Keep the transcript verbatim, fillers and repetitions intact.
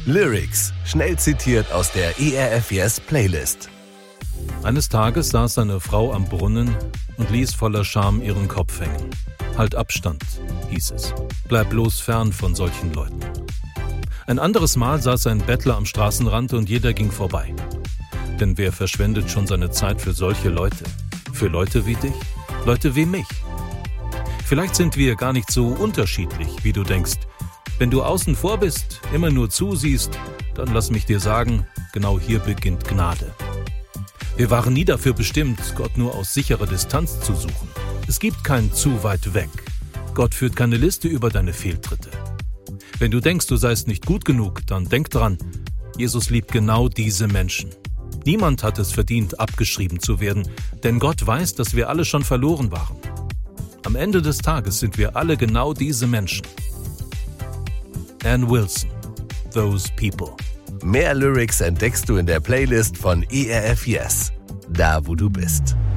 Lyrics, schnell zitiert aus der E R F Yes Playlist. Eines Tages saß eine Frau am Brunnen und ließ voller Scham ihren Kopf hängen. Halt Abstand, hieß es. Bleib bloß fern von solchen Leuten. Ein anderes Mal saß ein Bettler am Straßenrand und jeder ging vorbei. Denn wer verschwendet schon seine Zeit für solche Leute? Für Leute wie dich? Leute wie mich? Vielleicht sind wir gar nicht so unterschiedlich, wie du denkst. Wenn du außen vor bist, immer nur zusiehst, dann lass mich dir sagen, genau hier beginnt Gnade. Wir waren nie dafür bestimmt, Gott nur aus sicherer Distanz zu suchen. Es gibt kein zu weit weg. Gott führt keine Liste über deine Fehltritte. Wenn du denkst, du seist nicht gut genug, dann denk dran, Jesus liebt genau diese Menschen. Niemand hat es verdient, abgeschrieben zu werden, denn Gott weiß, dass wir alle schon verloren waren. Am Ende des Tages sind wir alle genau diese Menschen. Ann Wilson, Those People. Mehr Lyrics entdeckst du in der Playlist von E R F Yes, da wo du bist.